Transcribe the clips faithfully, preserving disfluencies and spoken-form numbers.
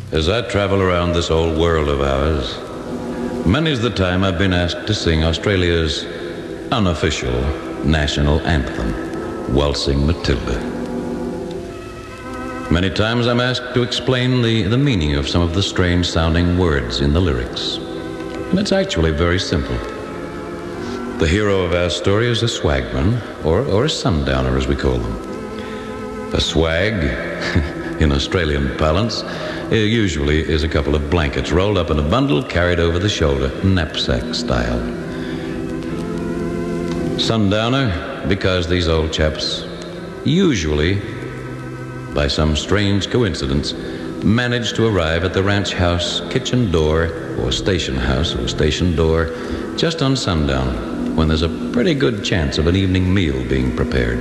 As I travel around this old world of ours, many's the time I've been asked to sing Australia's unofficial national anthem, Waltzing Matilda. Many times I'm asked to explain the, the meaning of some of the strange-sounding words in the lyrics. And it's actually very simple. The hero of our story is a swagman, or, or a sundowner as we call them. A swag, in Australian parlance, it usually is a couple of blankets rolled up in a bundle carried over the shoulder, knapsack style. Sundowner, because these old chaps usually, by some strange coincidence, manage to arrive at the ranch house kitchen door or station house or station door just on sundown, when there's a pretty good chance of an evening meal being prepared.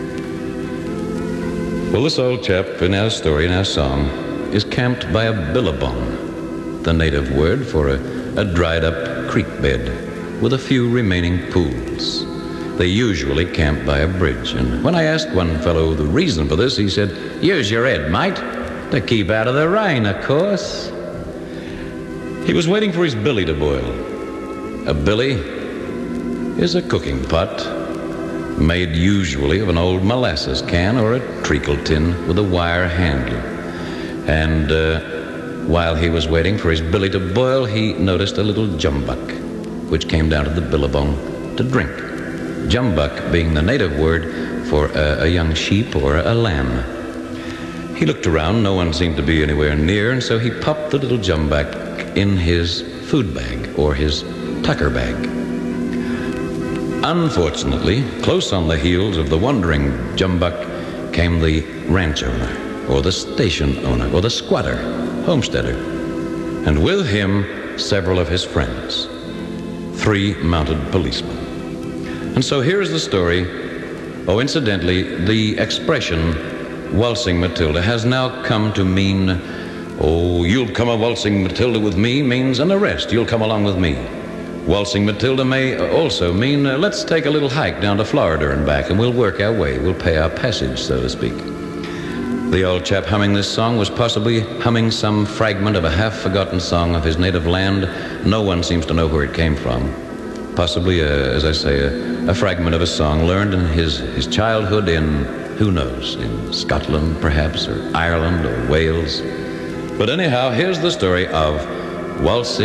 Well, this old chap in our story, in our song, is camped by a billabong, the native word for a, a dried-up creek bed with a few remaining pools. They usually camp by a bridge, and when I asked one fellow the reason for this, he said, "Use your head, mate, to keep out of the rain, of course." He was waiting for his billy to boil. A billy is a cooking pot made usually of an old molasses can or a treacle tin with a wire handle. And uh, while he was waiting for his billy to boil, he noticed a little jumbuck, which came down to the billabong to drink. Jumbuck being the native word for a, a young sheep or a lamb. He looked around, no one seemed to be anywhere near, and so he popped the little jumbuck in his food bag or his tucker bag. Unfortunately, close on the heels of the wandering jumbuck came the ranch owner, or the station owner, or the squatter, homesteader, and with him several of his friends, three mounted policemen. And so here's the story. Oh, incidentally, the expression Waltzing Matilda has now come to mean, oh, you'll come a waltzing Matilda with me means an arrest. You'll come along with me. Waltzing Matilda may also mean, uh, let's take a little hike down to Florida and back, and we'll work our way. We'll pay our passage, so to speak. The old chap humming this song was possibly humming some fragment of a half-forgotten song of his native land. No one seems to know where it came from. Possibly, uh, as I say, a, a fragment of a song learned in his, his childhood in, who knows, in Scotland perhaps, or Ireland or Wales. But anyhow, here's the story of Waltzing